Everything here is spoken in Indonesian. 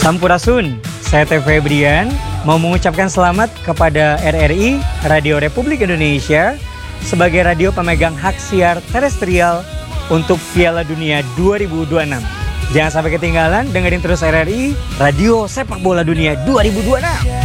Sampurasun, saya Teh Febrian mau mengucapkan selamat kepada RRI, Radio Republik Indonesia, sebagai radio pemegang hak siar terestrial untuk Piala Dunia 2026. Jangan sampai ketinggalan, dengerin terus RRI, Radio Sepak Bola Dunia 2026.